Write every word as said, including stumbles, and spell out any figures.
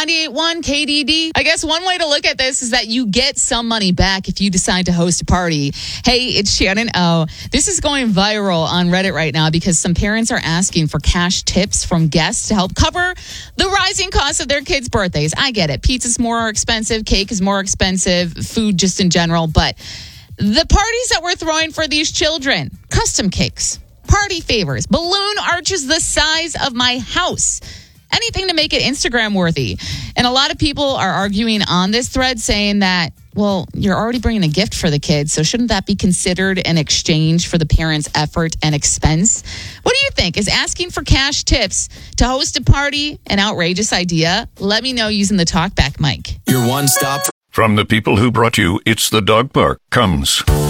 ninety-eight point one K D D. I guess one way to look at this is that you get some money back if you decide to host a party. Hey, it's Shannon O. This is going viral on Reddit right now because some parents are asking for cash tips from guests to help cover the rising cost of their kids' birthdays. I get it. Pizza's more expensive. Cake is more expensive. Food just in general. But the parties that we're throwing for these children, custom cakes, party favors, balloon arches the size of my house, anything to make it Instagram worthy. And a lot of people are arguing on this thread saying that, well, you're already bringing a gift for the kids, so shouldn't that be considered an exchange for the parents' effort and expense? What do you think? Is asking for cash tips to host a party an outrageous idea? Let me know using the talkback mic. Your one stop. From the people who brought you It's the Dog Park comes